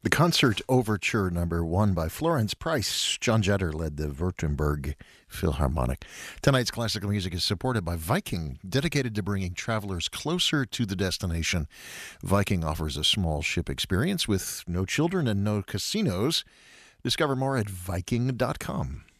The Concert Overture Number 1 by Florence Price. John Jetter led the Württemberg Philharmonic. Tonight's classical music is supported by Viking, dedicated to bringing travelers closer to the destination. Viking offers a small ship experience with no children and no casinos. Discover more at Viking.com.